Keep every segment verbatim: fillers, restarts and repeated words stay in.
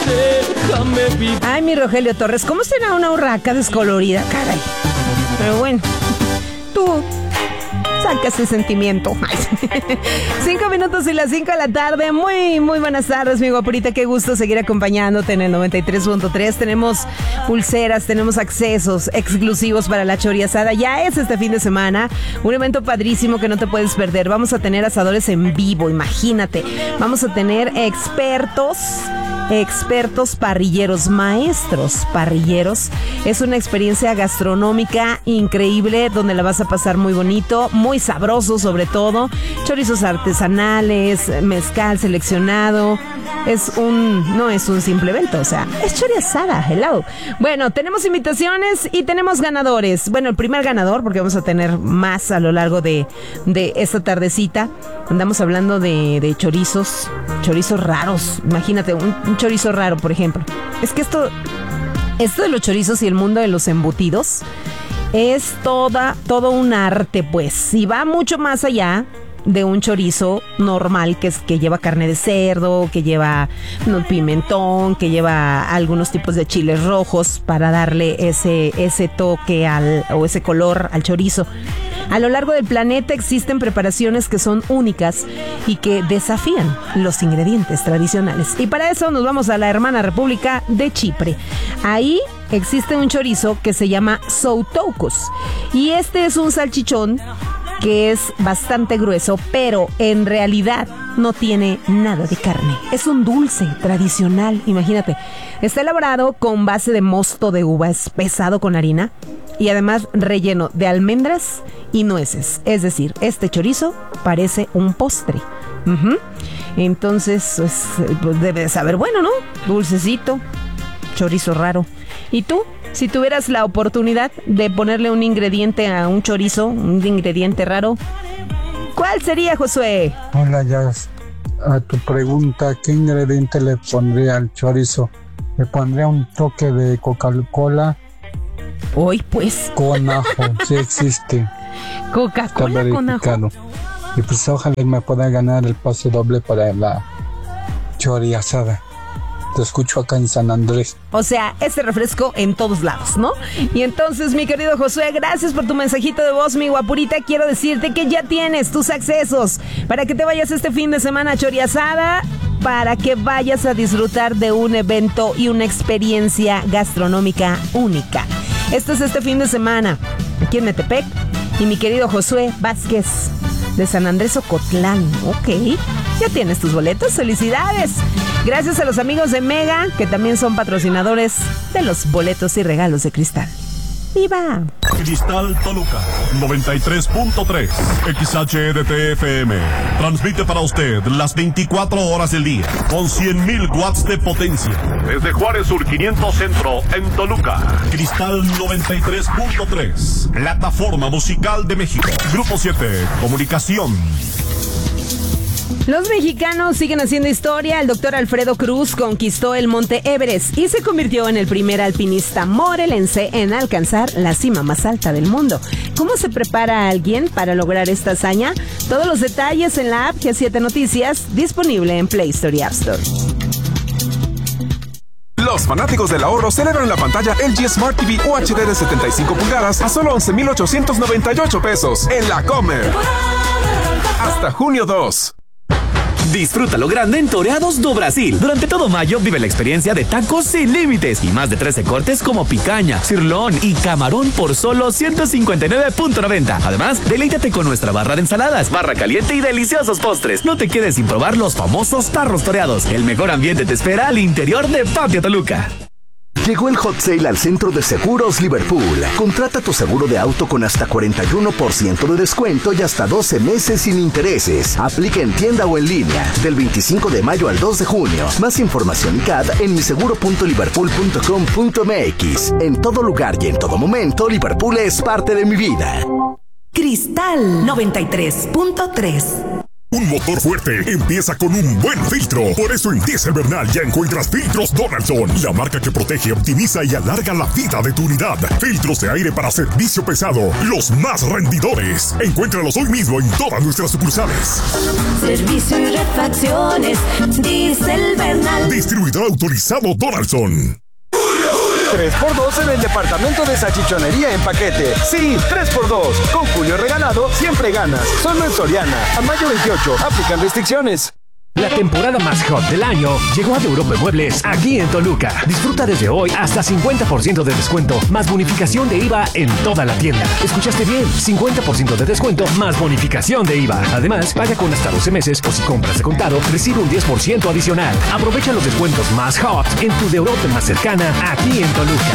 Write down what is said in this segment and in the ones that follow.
déjame vivir. Ay, mi Rogelio Torres, ¿cómo será una urraca descolorida? Caray. Pero bueno, tú saca ese sentimiento. Cinco minutos y las cinco de la tarde. Muy, muy buenas tardes, mi guapurita. Qué gusto seguir acompañándote en el noventa y tres punto tres. Tenemos pulseras, tenemos accesos exclusivos para la Chori Asada. Ya es este fin de semana. Un evento padrísimo que no te puedes perder. Vamos a tener asadores en vivo, imagínate. Vamos a tener expertos... Expertos parrilleros, maestros parrilleros. Es una experiencia gastronómica increíble donde la vas a pasar muy bonito, muy sabroso sobre todo. Chorizos artesanales, mezcal seleccionado. Es un, no es un simple evento, o sea, es Chori Asada, hello. Bueno, tenemos invitaciones y tenemos ganadores. Bueno, el primer ganador, porque vamos a tener más a lo largo de, de esta tardecita. Andamos hablando de, de chorizos, chorizos raros. Imagínate, un, un chorizo raro, por ejemplo. Es que esto, esto de los chorizos y el mundo de los embutidos es toda, todo un arte, pues. Y va mucho más allá de un chorizo normal que es que lleva carne de cerdo, que lleva no, pimentón, que lleva algunos tipos de chiles rojos para darle ese, ese toque al, o ese color al chorizo. A lo largo del planeta existen preparaciones que son únicas y que desafían los ingredientes tradicionales. Y para eso nos vamos a la hermana República de Chipre. Ahí existe un chorizo que se llama Soutokos. Y este es un salchichón que es bastante grueso, pero en realidad no tiene nada de carne. Es un dulce tradicional, imagínate. Está elaborado con base de mosto de uva, es pesado con harina y además relleno de almendras y nueces. Es decir, este chorizo parece un postre. Uh-huh. Entonces, pues, pues debe de saber bueno, ¿no? Dulcecito, chorizo raro. ¿Y tú? Si tuvieras la oportunidad de ponerle un ingrediente a un chorizo, un ingrediente raro, ¿cuál sería, Josué? Hola, ya a tu pregunta, ¿qué ingrediente le pondría al chorizo? Le pondría un toque de Coca-Cola. Hoy, pues. Con ajo, sí existe. Coca-Cola con ajo. Y pues ojalá me pueda ganar el pase doble para la Chori Asada. Te escucho acá en San Andrés. O sea, ese refresco en todos lados, ¿no? Y entonces, mi querido Josué, gracias por tu mensajito de voz, mi guapurita. Quiero decirte que ya tienes tus accesos para que te vayas este fin de semana a Chori Asada, para que vayas a disfrutar de un evento y una experiencia gastronómica única. Esto es este fin de semana aquí en Metepec. Y mi querido Josué Vázquez de San Andrés Ocotlán. Ok, ya tienes tus boletos. ¡Felicidades! Gracias a los amigos de Mega, que también son patrocinadores de los boletos y regalos de Cristal. ¡Viva! Cristal Toluca, noventa y tres punto tres, X H D T F M. Transmite para usted las veinticuatro horas del día, con cien mil watts de potencia. Desde Juárez Sur quinientos Centro, en Toluca. Cristal noventa y tres punto tres, plataforma musical de México. Grupo siete, Comunicación. Los mexicanos siguen haciendo historia. El doctor Alfredo Cruz conquistó el Monte Everest y se convirtió en el primer alpinista morelense en alcanzar la cima más alta del mundo. ¿Cómo se prepara alguien para lograr esta hazaña? Todos los detalles en la app G siete Noticias, disponible en Play Store y App Store. Los fanáticos del ahorro celebran la pantalla L G Smart T V U H D de setenta y cinco pulgadas a solo once mil ochocientos noventa y ocho pesos en la Comer. Hasta junio dos. Disfruta lo grande en Toreados do Brasil. Durante todo mayo vive la experiencia de tacos sin límites y más de trece cortes como picaña, cirlón y camarón por solo ciento cincuenta y nueve punto noventa. Además, deleítate con nuestra barra de ensaladas, barra caliente y deliciosos postres. No te quedes sin probar los famosos tarros toreados. El mejor ambiente te espera al interior de Patio Toluca. Llegó el hot sale al Centro de Seguros Liverpool. Contrata tu seguro de auto con hasta cuarenta y uno por ciento de descuento y hasta doce meses sin intereses. Aplica en tienda o en línea del veinticinco de mayo al dos de junio. Más información y C A D en miseguro punto liverpool punto com punto m x. En todo lugar y en todo momento, Liverpool es parte de mi vida. Cristal noventa y tres punto tres. Un motor fuerte empieza con un buen filtro. Por eso en Diesel Bernal ya encuentras filtros Donaldson, la marca que protege, optimiza y alarga la vida de tu unidad. Filtros de aire para servicio pesado, los más rendidores. Encuéntralos hoy mismo en todas nuestras sucursales. Servicio y refacciones, Diesel Bernal. Distribuidor autorizado Donaldson. tres por dos en el departamento de salchichonería en paquete. Sí, tres por dos. Con Julio regalado, siempre ganas. Solo en Soriana. A mayo veintiocho. Aplican restricciones. La temporada más hot del año llegó a Europa Muebles aquí en Toluca. Disfruta desde hoy hasta cincuenta por ciento de descuento más bonificación de I V A en toda la tienda. ¿Escuchaste bien? cincuenta por ciento de descuento más bonificación de I V A. Además, paga con hasta doce meses o si compras de contado, recibe un diez por ciento adicional. Aprovecha los descuentos más hot en tu de Europa más cercana aquí en Toluca.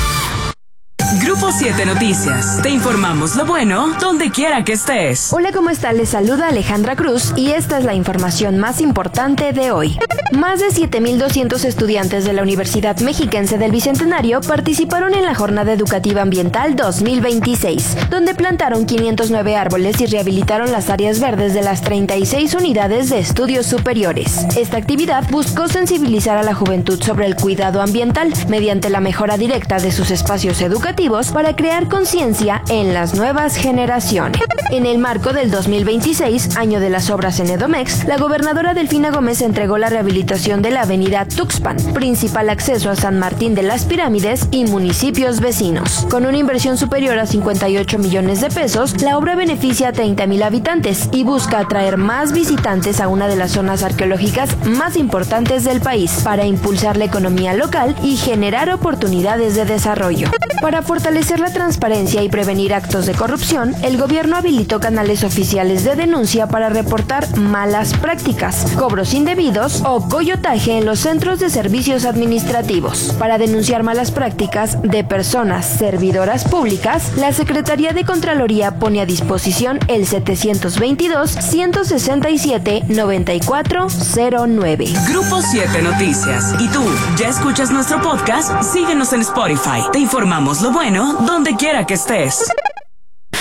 Grupo siete Noticias. Te informamos lo bueno donde quiera que estés. Hola, ¿cómo está? Les saluda Alejandra Cruz y esta es la información más importante de hoy. Más de siete mil doscientos estudiantes de la Universidad Mexiquense del Bicentenario participaron en la Jornada Educativa Ambiental dos mil veintiséis, donde plantaron quinientos nueve árboles y rehabilitaron las áreas verdes de las treinta y seis unidades de estudios superiores. Esta actividad buscó sensibilizar a la juventud sobre el cuidado ambiental mediante la mejora directa de sus espacios educativos para crear conciencia en las nuevas generaciones. En el marco del dos mil veintiséis, año de las obras en Edomex, la gobernadora Delfina Gómez entregó la rehabilitación de la avenida Tuxpan, principal acceso a San Martín de las Pirámides y municipios vecinos. Con una inversión superior a cincuenta y ocho millones de pesos, la obra beneficia a treinta mil habitantes y busca atraer más visitantes a una de las zonas arqueológicas más importantes del país para impulsar la economía local y generar oportunidades de desarrollo. Para fortalecer la transparencia y prevenir actos de corrupción, el gobierno habilitó canales oficiales de denuncia para reportar malas prácticas, cobros indebidos o coyotaje en los centros de servicios administrativos. Para denunciar malas prácticas de personas servidoras públicas, la Secretaría de Contraloría pone a disposición el setecientos veintidós, ciento sesenta y siete, noventa y cuatro cero nueve. Grupo siete Noticias. ¿Y tú, ya escuchas nuestro podcast? Síguenos en Spotify. Te informamos lo bueno donde quiera que estés.